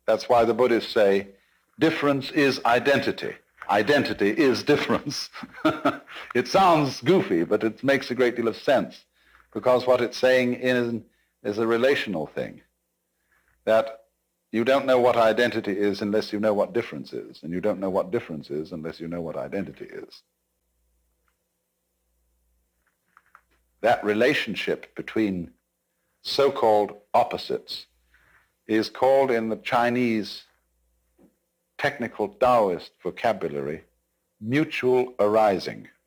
That's why the Buddhists say difference is identity. Identity is difference. It sounds goofy, but it makes a great deal of sense, because what it's saying is a relational thing, that you don't know what identity is unless you know what difference is, and you don't know what difference is unless you know what identity is. That relationship between so-called opposites is called in the Chinese technical Taoist vocabulary mutual arising.